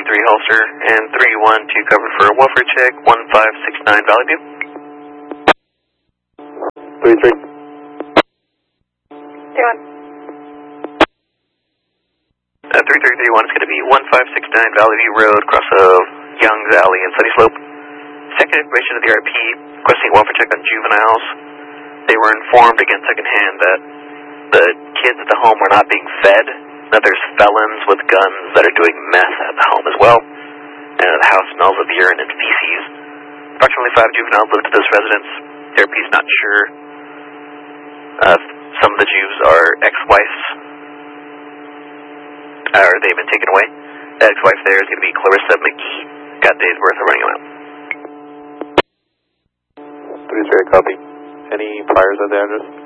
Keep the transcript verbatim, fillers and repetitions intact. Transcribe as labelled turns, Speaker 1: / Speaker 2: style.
Speaker 1: three holster, and three one two cover for a welfare check, one five six nine Valley View.
Speaker 2: three three.
Speaker 3: three one.
Speaker 1: Uh, three three three one is going to be one five six nine Valley View Road, cross of Young's Alley and Sunny Slope. Second information of the R P, requesting a welfare check on juveniles. They were informed again secondhand that the kids at the home were not being fed, that there's felons with guns that are doing meth at the home as well, and the house smells of urine and feces. Approximately five juveniles lived at this residence. The R P is not sure. Uh, some of the Jews are ex-wives, or they've been taken away. The ex-wife there is going to be Clarissa McGee. Got days worth of running them out.
Speaker 2: three three, copy. Any priors at the address?